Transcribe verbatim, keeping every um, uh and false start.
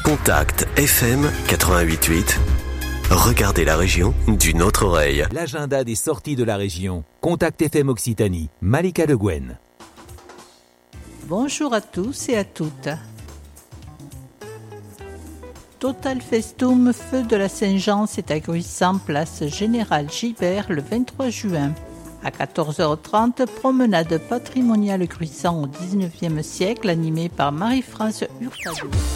Contact F M quatre-vingt-huit virgule huit. Regardez la région d'une autre oreille. L'agenda des sorties de la région. Contact F M Occitanie. Malika Le Guen. Bonjour à tous et à toutes. Total Festum Feu de la Saint-Jean, c'est à Gruissant, place Général Gibert, le vingt-trois juin. À quatorze heures trente, promenade patrimoniale Gruissant au dix-neuvième siècle, animée par Marie-France Hurtado.